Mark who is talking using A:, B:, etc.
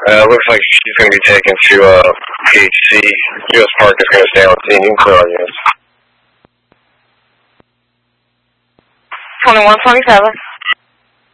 A: Looks like she's going to be taken to PHC. U.S. Park is going to stay on scene. You can clear our units.
B: 2127.